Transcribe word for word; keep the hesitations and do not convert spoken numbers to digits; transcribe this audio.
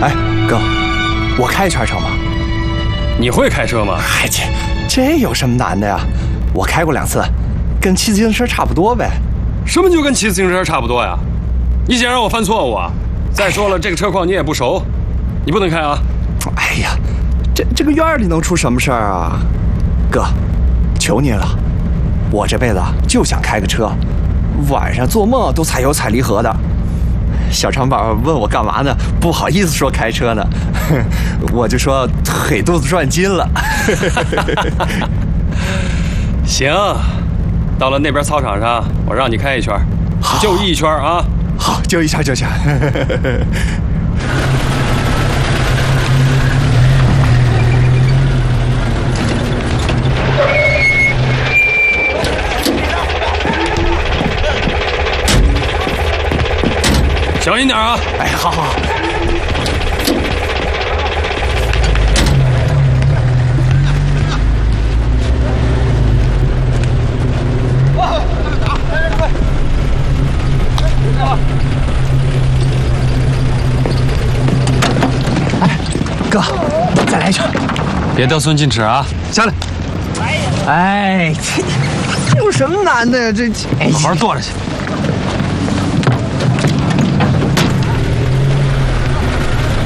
哎，哥，我开一圈成吗？ 你会开车吗？ 哎，这这有什么难的呀？我开过两次，跟骑自行车差不多呗。 什么就跟骑自行车差不多呀？你想让我犯错误啊？再说了，这个车况你也不熟，你不能开啊！ 哎呀，这这个院里能出什么事儿啊？哥，求您了，我这辈子就想开个车，晚上做梦都踩油踩离合的。小长宝问我干嘛呢？不好意思说开车呢，我就说腿肚子转筋了。 行，到了那边操场上，我让你开一圈，就一圈啊！ 好，就一圈就一圈。 小心点啊！ 哎，好好好。哎，哥，再来一圈。 别得寸进尺啊！下来。 哎，这有什么难的呀？这，哎， 好好坐着去。